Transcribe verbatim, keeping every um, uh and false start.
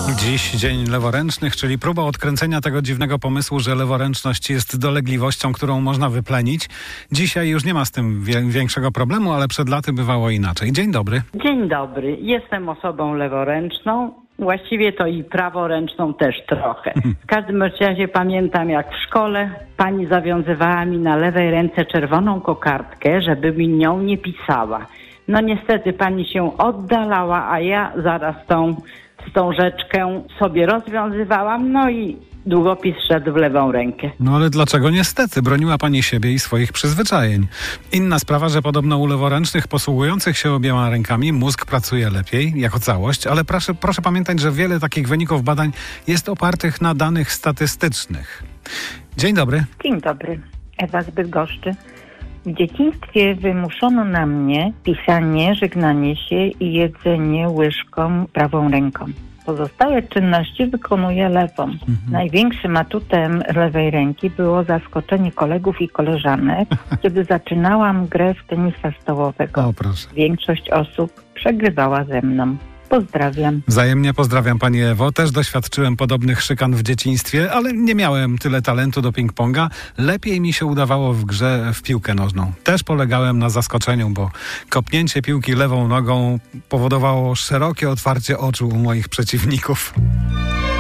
Dziś Dzień Leworęcznych, czyli próba odkręcenia tego dziwnego pomysłu, że leworęczność jest dolegliwością, którą można wyplenić. Dzisiaj już nie ma z tym wie- większego problemu, ale przed laty bywało inaczej. Dzień dobry. Dzień dobry. Jestem osobą leworęczną. Właściwie to i praworęczną też trochę. W każdym razie pamiętam, jak w szkole pani zawiązywała mi na lewej ręce czerwoną kokardkę, żeby mi nią nie pisała. No niestety pani się oddalała, a ja zaraz tą wstążeczkę sobie rozwiązywałam, no i długopis szedł w lewą rękę. No ale dlaczego niestety? Broniła pani siebie i swoich przyzwyczajeń. Inna sprawa, że podobno u leworęcznych posługujących się obiema rękami mózg pracuje lepiej, jako całość, ale proszę, proszę pamiętać, że wiele takich wyników badań jest opartych na danych statystycznych. Dzień dobry. Dzień dobry. Ewa z Bydgoszczy. W dzieciństwie wymuszono na mnie pisanie, żegnanie się i jedzenie łyżką prawą ręką. Pozostałe czynności wykonuję lewą. Mhm. Największym atutem lewej ręki było zaskoczenie kolegów i koleżanek, kiedy zaczynałam grę w tenisa stołowego. O, proszę. Większość osób przegrywała ze mną. Pozdrawiam. Wzajemnie pozdrawiam pani Ewo. Też doświadczyłem podobnych szykan w dzieciństwie, ale nie miałem tyle talentu do ping-ponga. Lepiej mi się udawało w grze w piłkę nożną. Też polegałem na zaskoczeniu, bo kopnięcie piłki lewą nogą powodowało szerokie otwarcie oczu u moich przeciwników.